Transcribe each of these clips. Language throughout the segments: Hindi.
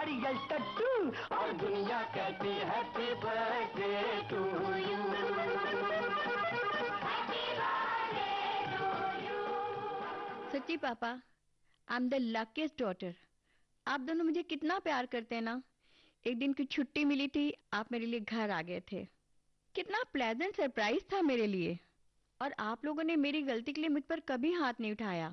नारियल टट्टू और दुनिया कहती हैप्पी बर्थडे टू यू। सच्ची पापा, I am the luckiest daughter. आप दोनों मुझे कितना प्यार करते हैं ना। एक दिन की छुट्टी मिली थी, आप मेरे लिए घर आ गए थे। कितना प्लेजेंट सरप्राइज था मेरे लिए। और आप लोगों ने मेरी गलती के लिए मुझ पर कभी हाथ नहीं उठाया।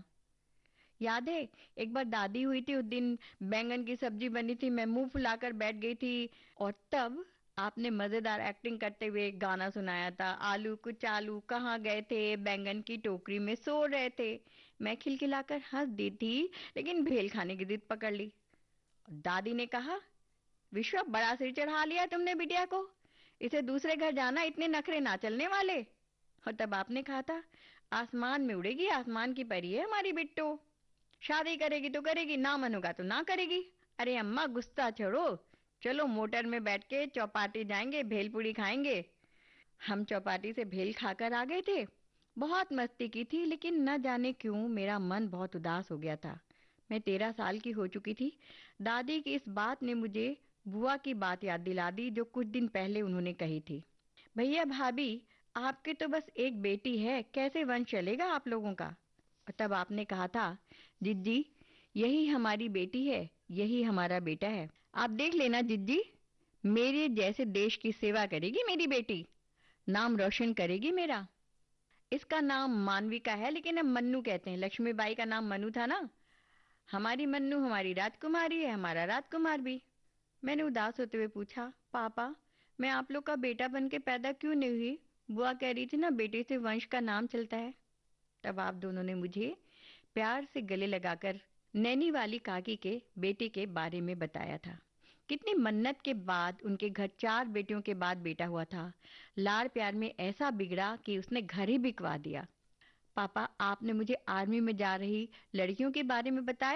याद है, एक बार दादी हुई थी, उस दिन बैंगन की सब्जी बनी थी, मैं मुंह फुलाकर बैठ गई थी और तब आपने मजेदार एक्टिंग करते हुए एक गाना सुनाया था, आलू कुछ आलू कहाँ गए थे, बैंगन की टोकरी में सो रहे थे। मैं खिलखिलाकर हंस दी थी, लेकिन भेल खाने की जिद पकड़ ली। दादी ने कहा, विश्वा बड़ा सिर चढ़ा लिया तुमने बिटिया को, इसे दूसरे घर जाना, इतने नखरे ना चलने वाले। और तब आपने कहा था, आसमान में उड़ेगी, आसमान की परी है हमारी बिट्टू, शादी करेगी तो करेगी, ना मनोगा तो ना करेगी। अरे अम्मा गुस्सा छोड़ो, चलो मोटर में बैठ के चौपाटी जाएंगे, भेलपूरी खाएंगे। हम चौपाटी से भेल खाकर आ गए थे। बहुत मस्ती की थी, लेकिन न जाने क्यों मेरा मन बहुत उदास हो गया था। मैं 13 साल की हो चुकी थी। दादी की इस बात ने मुझे बुआ की बात याद दिला दी, जो कुछ दिन पहले उन्होंने कही थी। भैया भाभी, आपकी तो बस एक बेटी है, कैसे वंश चलेगा आप लोगों का। और तब आपने कहा था, जिज्जी यही हमारी बेटी है, यही हमारा बेटा है। आप देख लेना जिज्जी, मेरे जैसे देश की सेवा करेगी मेरी बेटी, नाम रोशन करेगी मेरा। इसका नाम मानविका है, लेकिन हम मन्नू कहते हैं, लक्ष्मीबाई का नाम मनु था ना। हमारी मन्नू हमारी राजकुमारी है, हमारा राजकुमार भी। मैंने उदास होते हुए पूछा, पापा मैं आप लोग का बेटा बन के पैदा क्यों नहीं हुई। बुआ कह रही थी ना, बेटे से वंश का नाम चलता है। तब आप दोनों ने मुझे प्यार से गले लगाकर नैनी वाली काकी के बेटे के बारे में बताया था। कितनी मन्नत के बाद उनके घर 4 बेटियों के बाद बेटा हुआ था। लाड़ प्यार में ऐसा बिगड़ा कि उसने घर ही बिकवा दिया। पापा आपने मुझे आर्मी में जा रही लड़कियों के बारे में बताया